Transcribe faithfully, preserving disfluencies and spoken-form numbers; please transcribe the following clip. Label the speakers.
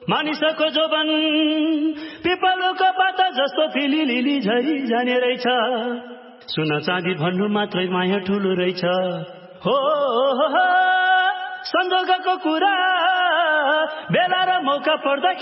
Speaker 1: मानिसको जोबन पिपलको पाता जस्तो फिली लिली झरी जाने रहेछ सुन चाँदी भन्नु मात्रै माया ठुलो रहेछ हो संजोगको कुरा बेला र मौका पर्दा